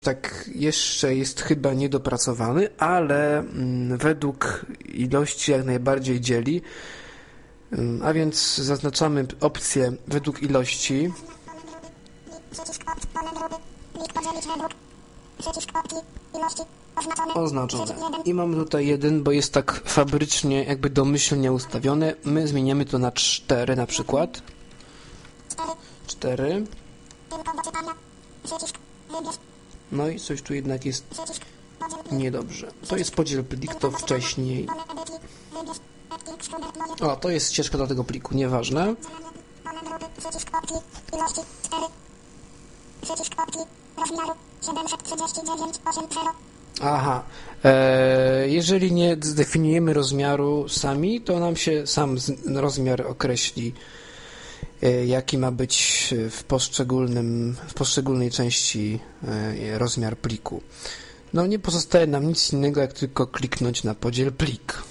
Tak jeszcze jest chyba niedopracowany, ale według ilości jak najbardziej dzieli, a więc zaznaczamy opcję według ilości. Oznaczone. I mamy tutaj 1, bo jest tak fabrycznie, jakby domyślnie ustawione. My zmieniamy to na 4 na przykład. 4. No i coś tu jednak jest niedobrze. To jest podziel plik, to wcześniej. O, to jest ścieżka do tego pliku, nieważne. Aha. Jeżeli nie zdefiniujemy rozmiaru sami, to nam się sam rozmiar określi, jaki ma być w poszczególnej części rozmiar pliku. No nie pozostaje nam nic innego, jak tylko kliknąć na podziel plik.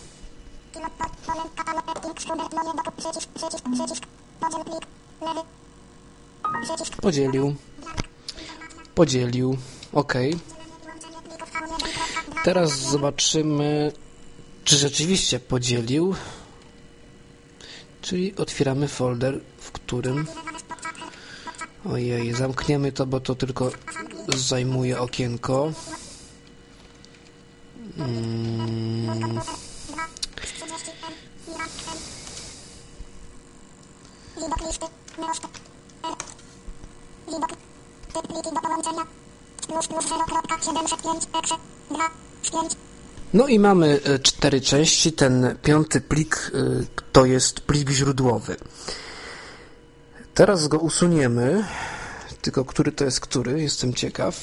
Podzielił. OK. Teraz zobaczymy, czy rzeczywiście podzielił. Czyli otwieramy folder, w którym... Ojej, zamkniemy to, bo to tylko zajmuje okienko. No i mamy 4 części. Ten 5. plik to jest plik źródłowy. Teraz go usuniemy. Tylko który to jest który? Jestem ciekaw.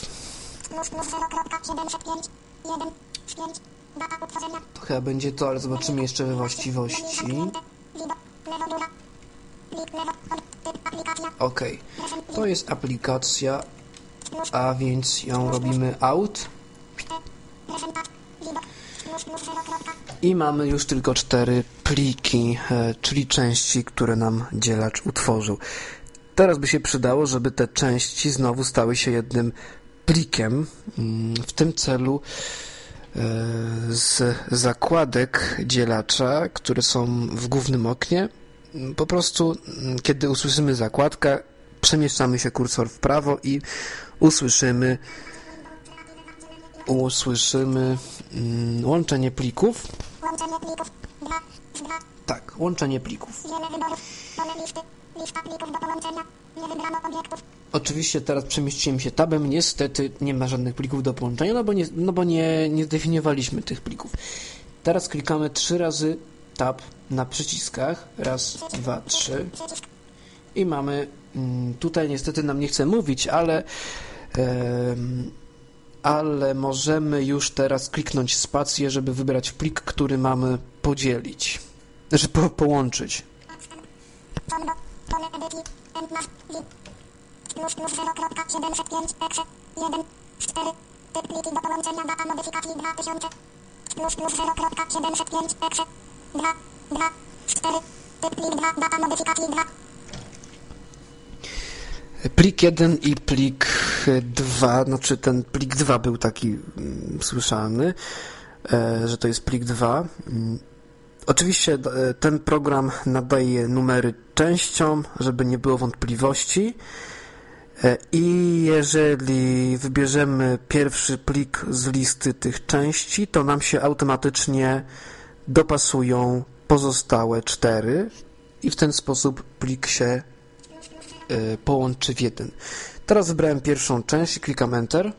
To chyba będzie to, ale zobaczymy jeszcze we właściwości. OK. To jest aplikacja, a więc ją robimy out. I mamy już tylko 4 pliki, czyli części, które nam dzielacz utworzył. Teraz by się przydało, żeby te części znowu stały się jednym plikiem. W tym celu z zakładek dzielacza, które są w głównym oknie, po prostu kiedy usłyszymy zakładkę, przemieszczamy się kursor w prawo i usłyszymy łączenie plików. Tak, łączenie plików. Oczywiście teraz przemieściłem się tabem. Niestety nie ma żadnych plików do połączenia, bo nie zdefiniowaliśmy tych plików. Teraz klikamy 3 razy tab na przyciskach. Raz, 2, 3. I mamy... Tutaj niestety nam nie chce mówić, ale możemy już teraz kliknąć spację, żeby wybrać plik, który mamy podzielić. Znaczy połączyć. Plik 1 i plik 2, znaczy ten plik 2 był taki słyszalny, że to jest plik 2. Oczywiście ten program nadaje numery częściom, żeby nie było wątpliwości. I jeżeli wybierzemy pierwszy plik z listy tych części, to nam się automatycznie dopasują pozostałe 4 i w ten sposób plik się połączy w jeden. Teraz wybrałem pierwszą część i klikam Enter.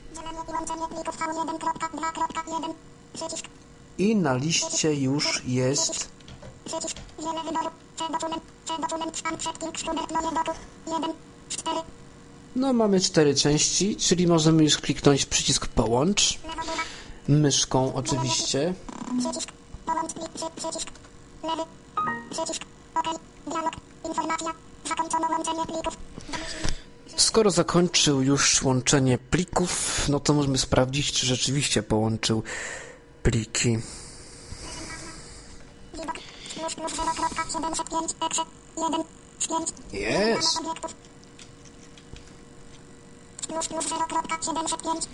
I na liście już jest no mamy 4 części, czyli możemy już kliknąć przycisk połącz myszką oczywiście. Skoro zakończył już łączenie plików, no to możemy sprawdzić, czy rzeczywiście połączył pliki. Jest. plus 0.705